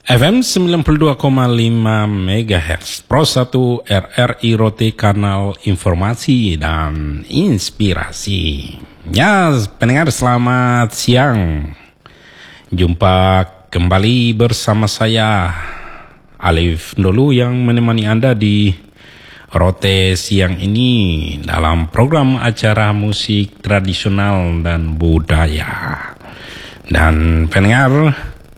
FM 92,5 MHz Pro 1 RRI Rote, kanal informasi dan inspirasi. Ya, pendengar, selamat siang. Jumpa kembali bersama saya Alif dulu yang menemani Anda di Rote siang ini dalam program acara musik tradisional dan budaya. Dan pendengar,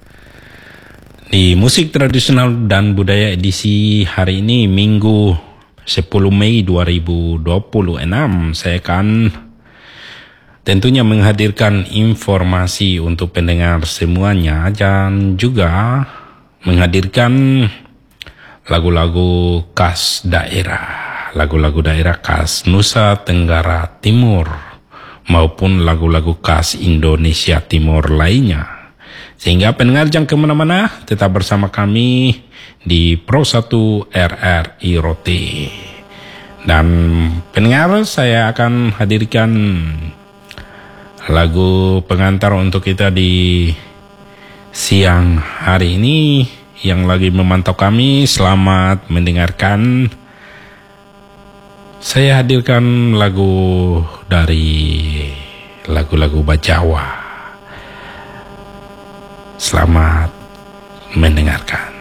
di musik tradisional dan budaya edisi hari ini Minggu 10 Mei 2026, saya akan tentunya menghadirkan informasi untuk pendengar semuanya dan juga menghadirkan lagu-lagu khas daerah, lagu-lagu daerah khas Nusa Tenggara Timur maupun lagu-lagu khas Indonesia Timur lainnya. Sehingga pendengar jangan kemana-mana, tetap bersama kami di Pro 1 RRI Rote. Dan pendengar, saya akan hadirkan lagu pengantar untuk kita di siang hari ini. Yang lagi memantau kami, selamat mendengarkan. Saya hadirkan lagu dari lagu-lagu Bajawa. Selamat mendengarkan.